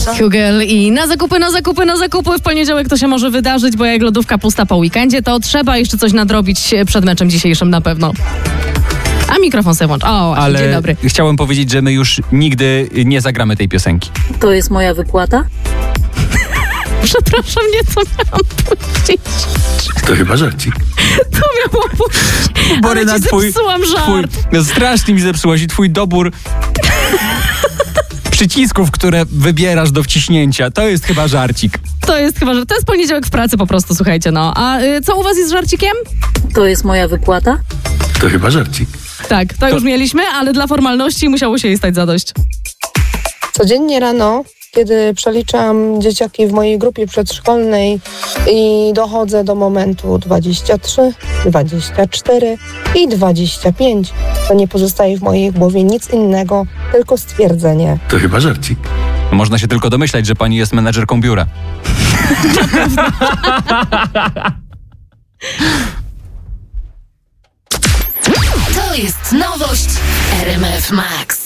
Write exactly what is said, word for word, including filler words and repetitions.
Hugel i na zakupy, na zakupy, na zakupy. W poniedziałek to się może wydarzyć, bo jak lodówka pusta po weekendzie, to trzeba jeszcze coś nadrobić przed meczem dzisiejszym na pewno. A mikrofon sobie włącz. O, Ale dzień dobry. chciałem powiedzieć, że my już nigdy nie zagramy tej piosenki. To jest moja wypłata? Przepraszam, nie co miałam puścić. To chyba żarcik. To miałam puścić. Ale ci zepsułam żart. Twój, strasznie mi zepsułaś i twój dobór przycisków, które wybierasz do wciśnięcia. To jest chyba żarcik. To jest chyba, że to jest poniedziałek w pracy po prostu, słuchajcie, no. A y, co u was jest żarcikiem? To jest moja wypłata? To chyba żarcik. Tak, to, to już mieliśmy, ale dla formalności musiało się jej stać zadość. Codziennie rano, kiedy przeliczam dzieciaki w mojej grupie przedszkolnej i dochodzę do momentu dwadzieścia trzy, dwadzieścia cztery i dwadzieścia pięć, to nie pozostaje w mojej głowie nic innego, tylko stwierdzenie. To chyba żarcik. Można się tylko domyślać, że pani jest menadżerką biura. To jest nowość R M F Max.